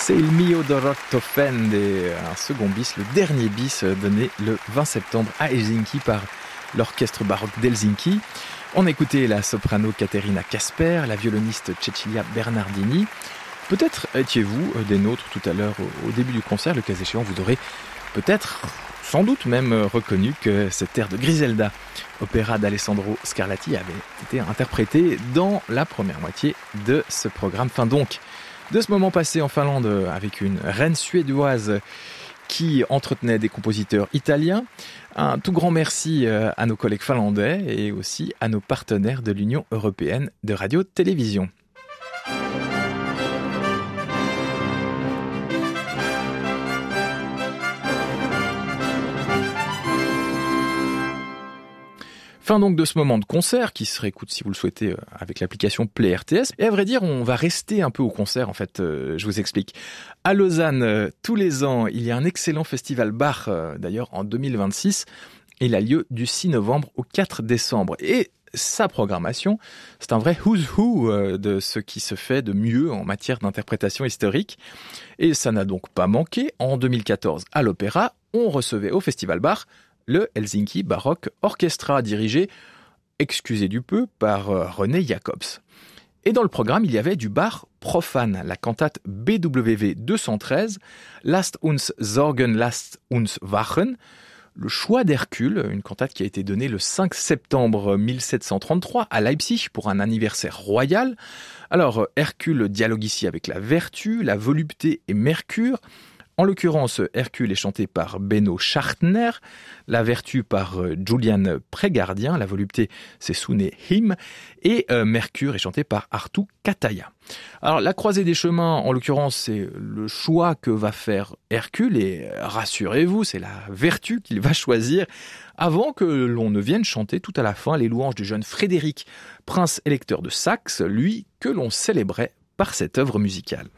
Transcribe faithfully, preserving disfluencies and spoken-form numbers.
C'est il mio dorotto fende, un second bis, le dernier bis donné le vingt septembre à Helsinki par l'orchestre baroque d'Helsinki. On écoutait la soprano Caterina Casper, la violoniste Cecilia Bernardini. Peut-être étiez-vous des nôtres tout à l'heure au début du concert, le cas échéant, vous aurez peut-être, sans doute même reconnu que cette air de Griselda, opéra d'Alessandro Scarlatti, avait été interprété dans la première moitié de ce programme. Fin donc de ce moment passé en Finlande avec une reine suédoise qui entretenait des compositeurs italiens. Un tout grand merci à nos collègues finlandais et aussi à nos partenaires de l'Union européenne de radio-télévision. Fin donc de ce moment de concert, qui se réécoute si vous le souhaitez avec l'application Play R T S. Et à vrai dire, on va rester un peu au concert, en fait, euh, je vous explique. À Lausanne, euh, tous les ans, il y a un excellent festival Bach, euh, d'ailleurs en deux mille vingt-six. Il a lieu du six novembre au quatre décembre. Et sa programmation, c'est un vrai who's who euh, de ce qui se fait de mieux en matière d'interprétation historique. Et ça n'a donc pas manqué. En deux mille quatorze, à l'Opéra, on recevait au festival Bach le Helsinki Baroque Orchestra, dirigé, excusez du peu, par euh, René Jacobs. Et dans le programme, il y avait du Bach profane, la cantate B W V deux cent treize, Lasst uns sorgen, lasst uns wachen, le choix d'Hercule, une cantate qui a été donnée le cinq septembre mille sept cent trente-trois à Leipzig pour un anniversaire royal. Alors, Hercule dialogue ici avec la vertu, la volupté et Mercure. En l'occurrence, Hercule est chanté par Benno Schartner, la vertu par Julian Prégardien, la volupté c'est Sune Him, et euh, Mercure est chanté par Arttu Kataja. Alors la croisée des chemins, en l'occurrence, c'est le choix que va faire Hercule, et rassurez-vous, c'est la vertu qu'il va choisir, avant que l'on ne vienne chanter tout à la fin les louanges du jeune Frédéric, prince électeur de Saxe, lui que l'on célébrait par cette œuvre musicale.